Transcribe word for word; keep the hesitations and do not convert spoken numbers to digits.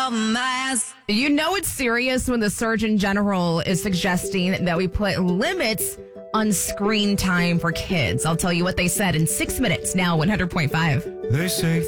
compromise. You know it's serious when the Surgeon General is suggesting that we put limits on screen time for kids. I'll tell you what they said in six minutes now, one hundred point five. They say